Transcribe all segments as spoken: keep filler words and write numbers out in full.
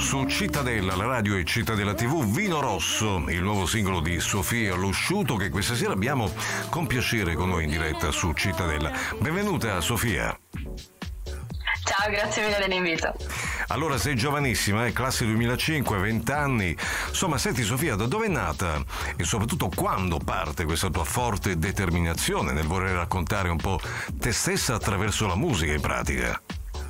su Cittadella, la radio e Cittadella tivù, Vino Rosso, il nuovo singolo di Sofia Losciuto che questa sera abbiamo con piacere con noi in diretta su Cittadella. Benvenuta Sofia. Ciao, grazie mille dell'invito. Allora, sei giovanissima, eh? Classe duemilacinque, venti anni. Insomma, senti Sofia, da dove è nata e soprattutto quando parte questa tua forte determinazione nel voler raccontare un po' te stessa attraverso la musica in pratica?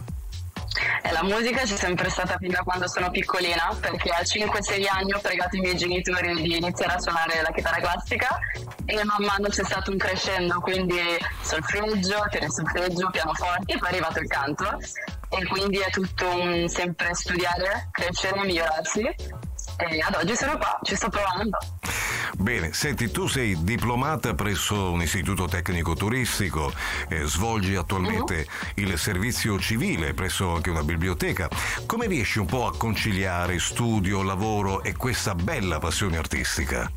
Eh, la musica c'è sempre stata fin da quando sono piccolina, perché a cinque sei anni ho pregato i miei genitori di iniziare a suonare la chitarra classica e man mano c'è stato un crescendo, quindi solfeggio, solfeggio, pianoforte e poi è arrivato il canto, e quindi è tutto un sempre studiare, crescere, migliorarsi, e ad oggi sono qua, ci sto provando. Bene, senti, tu sei diplomata presso un istituto tecnico turistico, eh, svolgi attualmente uh-huh. il servizio civile presso anche una biblioteca. Come riesci un po' a conciliare studio, lavoro e questa bella passione artistica?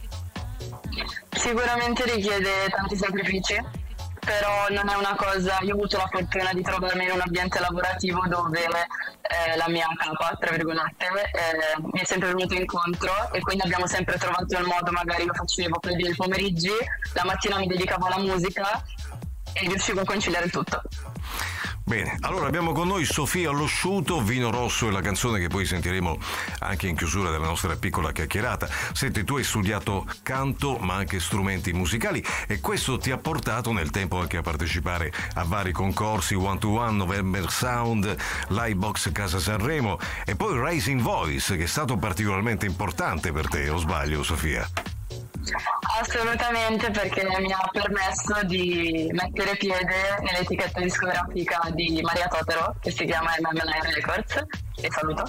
Sicuramente richiede tanti sacrifici, però non è una cosa, io ho avuto la fortuna di trovarmi in un ambiente lavorativo dove eh, la mia capa, tra virgolette, eh, mi è sempre venuto incontro, e quindi abbiamo sempre trovato il modo, magari lo facevo per i pomeriggi, la mattina mi dedicavo alla musica e riuscivo a conciliare il tutto. Bene, allora abbiamo con noi Sofia Losciuto, Vino Rosso è la canzone che poi sentiremo anche in chiusura della nostra piccola chiacchierata. Senti, tu hai studiato canto ma anche strumenti musicali e questo ti ha portato nel tempo anche a partecipare a vari concorsi, One to One, November Sound, Livebox Casa Sanremo e poi Rising Voice, che è stato particolarmente importante per te, o sbaglio Sofia? Assolutamente, perché mi ha permesso di mettere piede nell'etichetta discografica di Maria Totaro, che si chiama M M L Records, e saluto.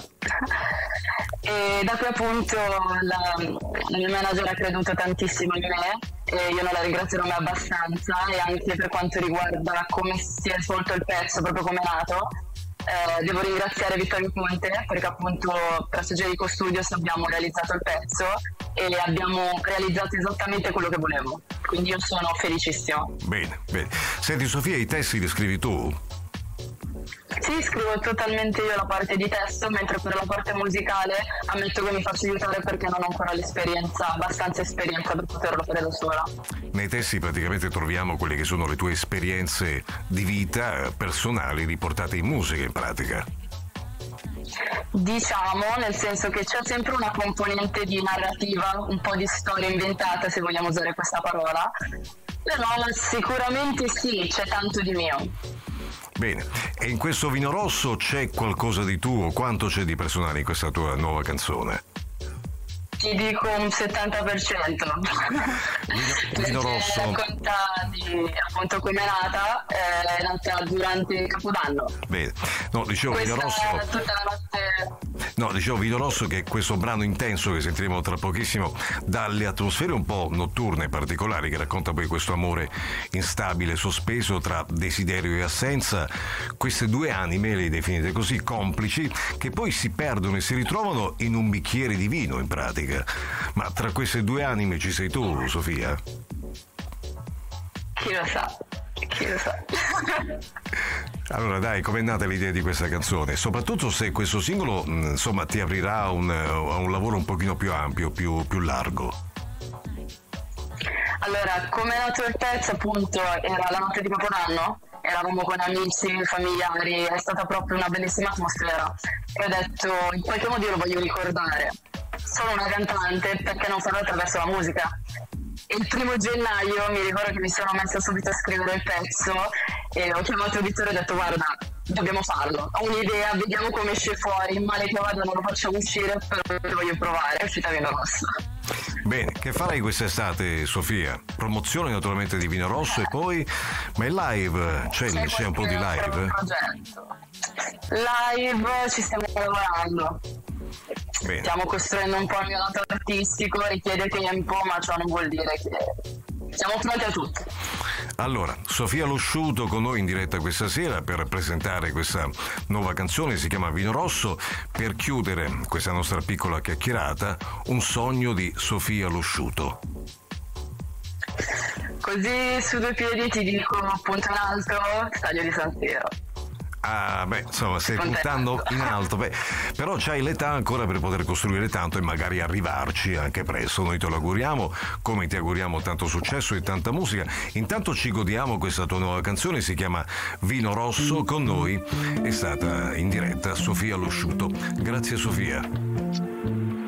E da qui appunto la, la mia manager ha creduto tantissimo in me e io non la ringrazierò mai abbastanza, e anche per quanto riguarda come si è svolto il pezzo, proprio come è nato. Eh, devo ringraziare Vittorio Ponte, perché appunto presso Jericho Studios abbiamo realizzato il pezzo e abbiamo realizzato esattamente quello che volevo, quindi io sono felicissima. Bene, bene. Senti Sofia, i testi li scrivi tu? Sì, scrivo totalmente io la parte di testo, mentre per la parte musicale ammetto che mi faccio aiutare perché non ho ancora l'esperienza, abbastanza esperienza per poterlo fare da sola. Nei testi praticamente troviamo quelle che sono le tue esperienze di vita personali riportate in musica in pratica. Diciamo, nel senso che c'è sempre una componente di narrativa, un po' di storia inventata, se vogliamo usare questa parola, però sicuramente sì, c'è tanto di mio. Bene, e in questo Vino Rosso c'è qualcosa di tuo? Quanto c'è di personale in questa tua nuova canzone? Ti dico un settanta per cento. Vino, Vino Rosso. Racconta di appunto come è nata, è nata durante il Capodanno. Bene, no, dicevo Questa Vino Rosso. Tutta la notte. No, dicevo Vino Rosso, che è questo brano intenso che sentiremo tra pochissimo, dalle atmosfere un po' notturne particolari, che racconta poi questo amore instabile, sospeso tra desiderio e assenza, queste due anime, le definite così, complici, che poi si perdono e si ritrovano in un bicchiere di vino in pratica. Ma tra queste due anime ci sei tu, Sofia? Chi lo sa, chi lo sa. Allora dai, com'è nata l'idea di questa canzone? Soprattutto se questo singolo, insomma, ti aprirà a un, a un lavoro un pochino più ampio, più, più largo. Allora, come è nato il pezzo, appunto, era la notte di Capodanno, eravamo con amici, familiari, è stata proprio una bellissima atmosfera. E ho detto, in qualche modo io lo voglio ricordare. Sono una cantante, perché non farlo attraverso la musica? E il primo gennaio mi ricordo che mi sono messa subito a scrivere il pezzo e ho chiamato Vittorio e ho detto guarda, dobbiamo farlo, ho un'idea, vediamo come esce fuori, male che vada non lo facciamo uscire, però lo voglio provare. È uscita Vino Rosso. Bene, che farai quest'estate, Sofia? Promozione naturalmente di Vino Rosso e poi, ma il live, c'è, c'è, c'è un po' di live? Progetto. Live ci stiamo lavorando. Bene. Stiamo costruendo un po' il mio lato artistico, richiede tempo, ma ciò non vuol dire che siamo pronti a tutto. Allora, Sofia Losciuto con noi in diretta questa sera per presentare questa nuova canzone, si chiama Vino Rosso. Per chiudere questa nostra piccola chiacchierata, un sogno di Sofia Losciuto. Così su due piedi ti dico punto in alto, stadio di San Siro. Ah, beh, insomma, stai puntando in alto, beh, però c'hai l'età ancora per poter costruire tanto e magari arrivarci anche presto. Noi te lo auguriamo, come ti auguriamo tanto successo e tanta musica. Intanto ci godiamo questa tua nuova canzone, si chiama Vino Rosso. Con noi è stata in diretta Sofia Losciuto. Grazie Sofia.